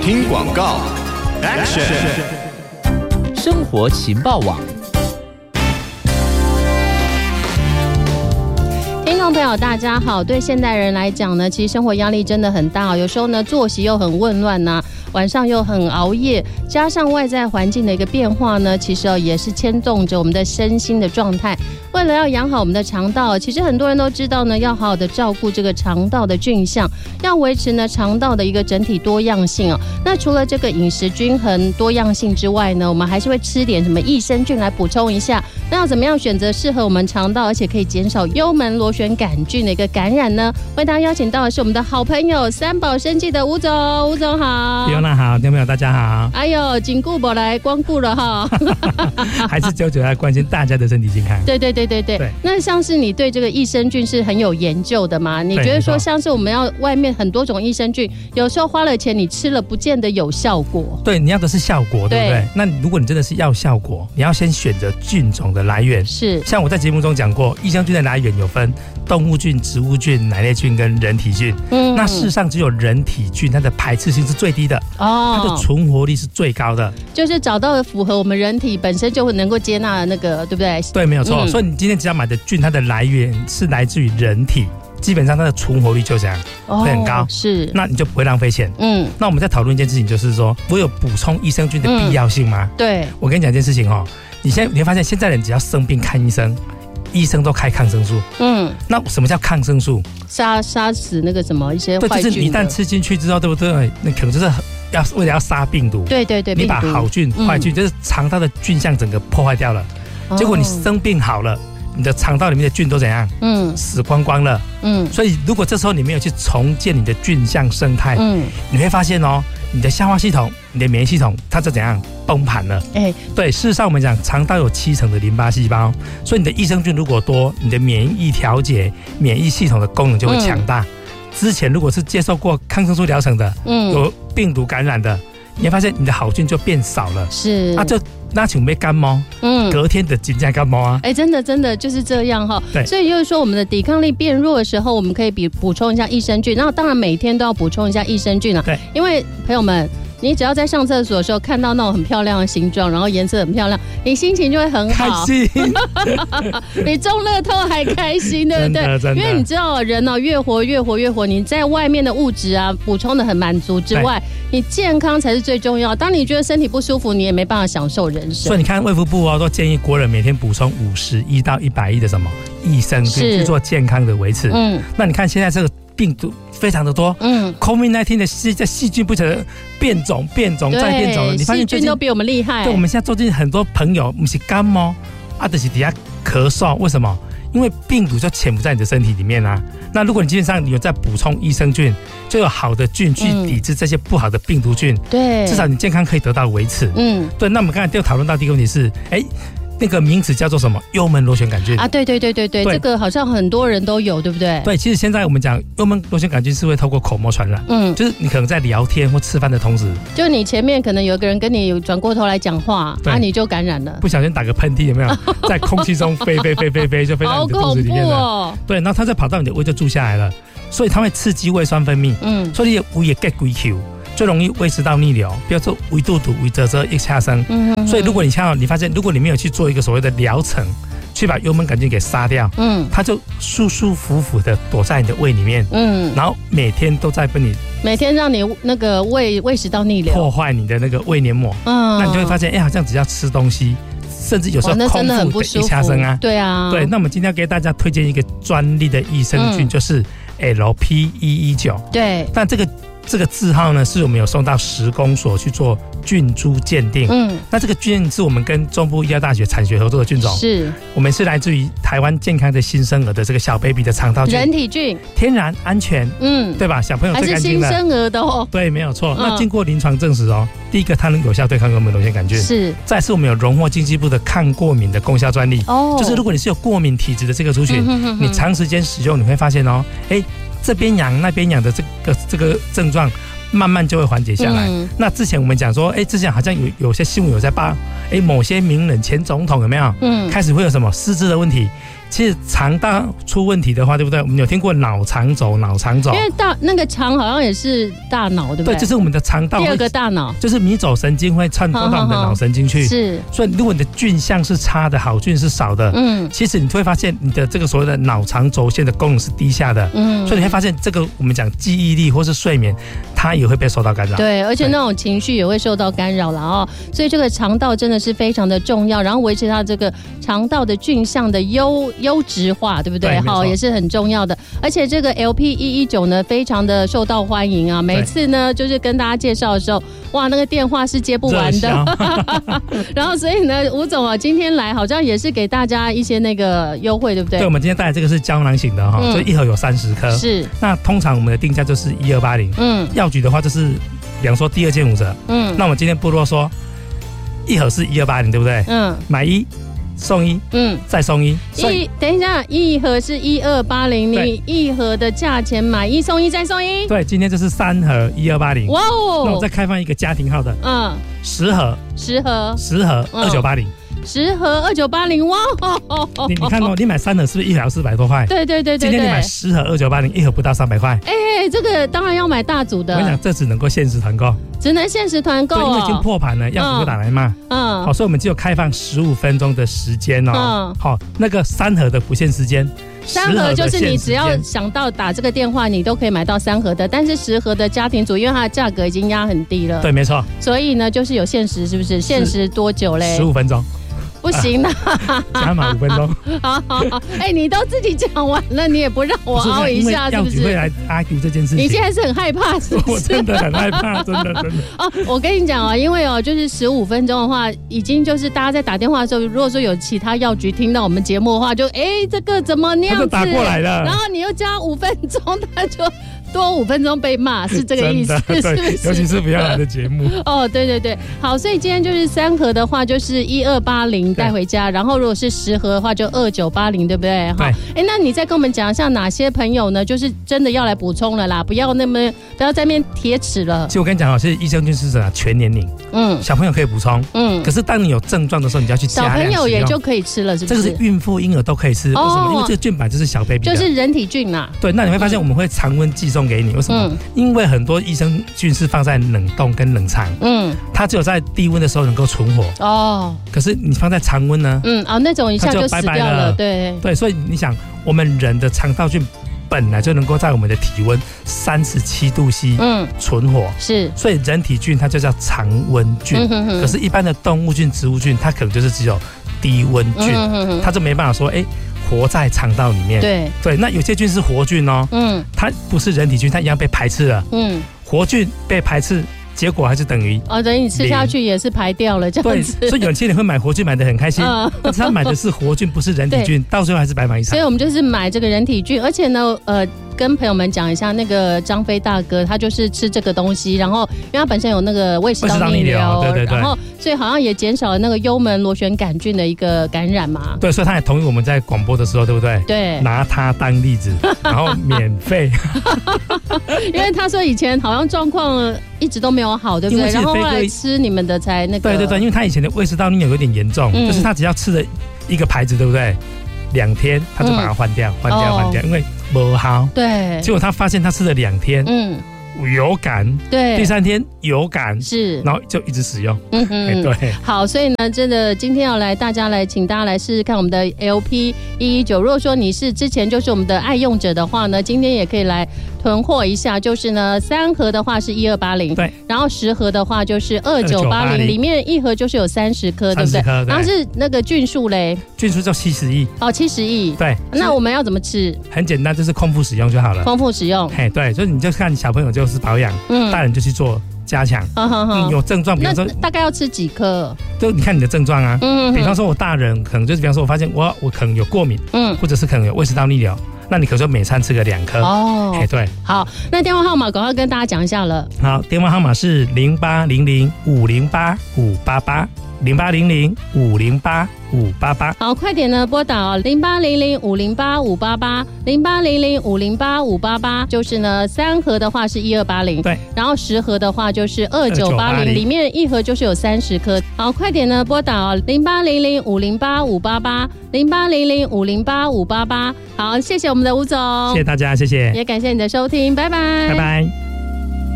听广告 ，Action！ 生活情报网。 听众朋友大家好，对现代人来讲呢，其实生活压力真的很大，有时候呢作息又很混乱啊，晚上又很熬夜，加上外在环境的一个变化呢，其实也是牵动着我们的身心的状态。为了要养好我们的肠道，其实很多人都知道呢，要好好的照顾这个肠道的菌相，要维持呢肠道的一个整体多样性哦。那除了这个饮食均衡多样性之外呢，我们还是会吃点什么益生菌来补充一下。那要怎么样选择适合我们肠道，而且可以减少幽门螺旋杆菌的一个感染呢？为大家邀请到的是我们的好朋友三宝生技的吴总，吴总好。 尤娜好，听众朋友大家好。 哎呦，紧顾不来光顾了哈， 还是久久来关心大家的身体健康。 对。那像是你对这个益生菌是很有研究的吗？你觉得说像是我们要外面很多种益生菌，有时候花了钱你吃了不见得有效果。 对，你要的是效果，对不对？那如果你真的是要效果，你要先选择菌种的来源。 是， 像我在节目中讲过，益生菌的来源有分动物菌、植物菌、奶类菌跟人体菌。那事实上只有人体菌它的排斥性是最低的，它的存活率是最高的， 就是找到符合我们人体本身就会能够接纳的那个，对不对？ 对，没有错。所以你今天只要买的菌，它的来源是来自于人体，基本上它的存活率就这样，会很高。 是， 那你就不会浪费钱。那我们在讨论一件事情，就是说我有补充益生菌的必要性吗？ 对， 我跟你讲一件事情哦，你会发现现在人只要生病看医生，医生都开抗生素。那什么叫抗生素？ 杀死那个什么一些坏菌。 对，就是你一旦吃进去之后，对不对？那可能就是为了要杀病毒。 对， 你把好菌、坏菌，就是肠道的菌相整个破坏掉了。结果你生病好了，你的肠道里面的菌都怎样？死光光了。所以如果这时候你没有去重建你的菌相生态，你会发现哦，你的消化系统、你的免疫系统，它就怎样崩盘了。对，事实上我们讲肠道有70%的淋巴细胞，所以你的益生菌如果多，你的免疫调节、免疫系统的功能就会强大。之前如果是接受过抗生素疗程的，有病毒感染的，你会发现你的好菌就变少了。 是， 就那请被感冒，隔天的紧张感冒啊。 真的就是这样哈。 对， 所以就是说我们的抵抗力变弱的时候，我们可以补充一下益生菌。然后当然每天都要补充一下益生菌啊。 对， 因为朋友们，你只要在上厕所的时候看到那种很漂亮的形状，然后颜色很漂亮，你心情就会很好， 开心， 比中乐透还开心，对不对？ 真的。 因为你知道人哦，越活，你在外面的物质啊补充的很满足之外，你健康才是最重要。当你觉得身体不舒服，你也没办法享受人生。 所以你看卫福部都建议国人每天补充51到100亿的什么益生菌去做健康的维持。那你看现在这个病毒非常的多，COVID-19 的细菌不停地变种再变种了。你发现细菌都比我们厉害。 对，我们现在最近很多朋友不是感冒就是底下咳嗽，为什么？因为病毒就潜伏在你的身体里面啊。那如果你基本上你有在补充益生菌，就有好的菌去抵制这些不好的病毒菌。 对， 至少你健康可以得到维持。对。那我们刚才就讨论到第一个问题是，那个名词叫做什么？幽门螺旋杆菌啊！ 对，这个好像很多人都有，对不对？ 对，其实现在我们讲幽门螺旋杆菌是会透过口沫传染。就是你可能在聊天或吃饭的同时， 就你前面可能有一个人跟你转过头来讲话，你就感染了， 不小心打个喷嚏，有没有？在空气中飞，就飞到你的肚子里面了。好恐怖哦！对，然后它再跑到你的胃就住下来了，所以它会刺激胃酸分泌。所以你的胃也 get 鬼 Q。最容易胃食道逆流，比如说胃肚肚、胃蛰一下生。所以如果你发现，如果你没有去做一个所谓的疗程，去把幽门杆菌给杀掉，它就舒舒服服的躲在你的胃里面，然后每天都在跟你每天让你那个胃食道逆流， 破坏你的那个胃黏膜。那你就会发现，好像只要吃东西，甚至有时候空腹的一下生啊。 对啊， 对。那我们今天要给大家推荐一个专利的益生菌，就是 LP119。 对， 但这个字号呢，是我们有送到10公所去做菌株鉴定。那这个菌是我们跟中部医药大学产学合作的菌种， 是我们是来自于台湾健康的新生儿的这个小 baby 的肠道菌， 人体菌， 天然安全，对吧？小朋友最干净的， 还是新生儿的哦。 对，没有错。那经过临床证实哦，第一个它能有效对抗幽门螺旋杆菌， 是。 再是我们有荣获经济部的抗过敏的功效专利，就是如果你是有过敏体质的这个族群，你长时间使用，你会发现哦，这边痒那边痒的这个症状慢慢就会缓解下来。那之前我们讲说，之前好像有些新闻有在报，某些名人前总统有没有？开始会有什么失智的问题， 其实肠道出问题的话，对不对？我们有听过脑肠轴，因为那个肠好像也是大脑，对不对？ 对，就是我们的肠道第二个大脑， 就是迷走神经会串通到我们的脑神经去。 是， 所以如果你的菌相是差的，好菌是少的，其实你会发现你的这个所谓的脑肠轴线的功能是低下的，所以你会发现这个我们讲记忆力或是睡眠，它也会被受到干扰。 对，而且那种情绪也会受到干扰了哦。所以这个肠道真的是非常的重要，然后维持它这个肠道的菌相的优质化，对不对？好，也是很重要的。而且这个 LP119呢，非常的受到欢迎啊。每次呢，就是跟大家介绍的时候，哇，那个电话是接不完的。然后所以呢，吴总啊，今天来好像也是给大家一些那个优惠，对不对？ 对，我们今天带来这个是胶囊型的哈，所以一盒有30颗。 是。 那通常我们的定价就是1280。药局的话就是比方说第2件5折。那我们今天不啰嗦，一盒是1280，对不对？买1送1，再送1。 等一下，一盒是1280，你一盒的价钱买1送1再送1。 对，今天就是3盒1280。哇哦！那我再开放一个家庭号的，10盒2980。 10盒2980，哇！ 你看哦，你买3盒是不是一盒400多块？ 对。 今天你买10盒2980，一盒不到300块。 这个当然要买大组的。 我跟你讲，这只能够限时团购， 只能限时团购哦。 对，因为已经破盘了，药局会打来骂。好，所以我们只有开放15分钟的时间哦。好，那个3盒的不限时间。 3盒就是你只要想到打这个电话，你都可以买到3盒的。但是10盒的家庭组，因为它的价格已经压很低了。 对，没错。 所以呢，就是有限时，是不是？限时多久嘞 ？15分钟。 不行的， 加码5分钟。 好，你都自己讲完了，你也不让我凹一下，是不是？ 药局会来 argue 这件事情。 你现在是很害怕，是不是？ 我真的很害怕，真的。 我跟你讲因为就是15分钟的话，已经就是大家在打电话的时候，如果说有其他药局听到我们节目的话，就这个怎么那样子？ 他就打过来了， 然后你又加5分钟，他就多5分钟被骂，是这个意思，是不是？ 尤其是不要来的节目。 对。好，所以今天就是3盒的话，就是1280带回家，然后如果是10盒的话，就2980，对不对？ 对。 那你再跟我们讲一下哪些朋友呢？就是真的要来补充了啦，不要在那边铁齿了。 其实我跟你讲是益生菌是全年龄，小朋友可以补充，可是当你有症状的时候，你就要去加量使用。小朋友也就可以吃了，是不是？ 这个是孕妇、婴儿都可以吃，为什么？因为这个菌版就是小 baby 的， 就是人体菌啦。 对，那你会发现我们会常温寄送给你，为什么？因为很多益生菌是放在冷冻跟冷藏，它只有在低温的时候能够存活。可是你放在常温呢？ 那种一下就死掉了。对， 所以你想，我们人的肠道菌本来就能够在我们的体温37度 C 存活， 是， 所以人体菌它就叫常温菌。可是，一般的动物菌、植物菌，它可能就是只有低温菌，它就没办法说活在肠道里面。对，那有些菌是活菌哦，它不是人体菌，它一样被排斥了。活菌被排斥，结果还是等于等于你吃下去也是排掉了这样子。 对，所以有些人会买活菌买得很开心，但是他买的是活菌，不是人体菌，到最后还是白忙一场。 所以我们就是买这个人体菌，而且呢，跟朋友们讲一下，那个张飞大哥他就是吃这个东西，然后因为他本身有那个胃食道逆流， 对， 然后所以好像也减少了那个幽门螺旋杆菌的一个感染嘛。 对，所以他也同意我们在广播的时候，对不对？ 对， 拿他当例子，然后免费。 因为他说以前好像状况一直都没有好，对不对？然后后来吃你们的才那个。 对，因为他以前的胃食道逆流有点严重，就是他只要吃了一个牌子，对不对？2天他就把它换掉，因为不好。 对， 结果他发现他吃了2天，有感， 对， 第3天有感， 是， 然后就一直使用。对， 好，所以呢，真的今天要来请大家来试试看我们的 LP119。如果说你是之前就是我们的爱用者的话呢，今天也可以来囤货一下。就是呢，3盒的话是1280，对，然后10盒的话就是2980，里面1盒就是有30颗，对不对？然后是那个菌数嘞， 菌数就70亿，70亿。对， 那我们要怎么吃？ 很简单，就是空腹使用就好了。 空腹使用， 对，所以你就看小朋友就是保养，大人就去做加强。有症状，比方说大概要吃几颗？ 就你看你的症状啊。比方说我大人可能就是，比方说我发现我可能有过敏，或者是可能有胃食道逆流，那你可能说每餐吃个2颗。对。 好，那电话号码赶快跟大家讲一下了。 好，电话号码是0800508588。 0800-508-588。 好，快点呢拨打0800-508-588，0800-508-588，就是呢3盒的话是1280， 对， 然后10盒的话就是2980，里面1盒就是有30颗。好，快点呢拨打0800-508-588，0800-508-588。好，谢谢我们的吴总， 谢谢大家，谢谢， 也感谢你的收听，拜拜， 拜拜。